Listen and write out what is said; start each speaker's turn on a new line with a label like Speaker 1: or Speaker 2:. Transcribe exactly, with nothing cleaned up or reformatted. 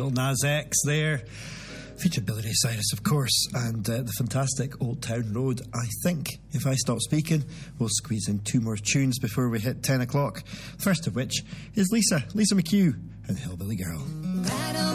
Speaker 1: Lil Nas X there. Featured Billy Ray Cyrus, of course, and uh, the fantastic Old Town Road. I think if I stop speaking, we'll squeeze in two more tunes before we hit ten o'clock. First of which is Lisa, Lisa McHugh and Hillbilly Girl.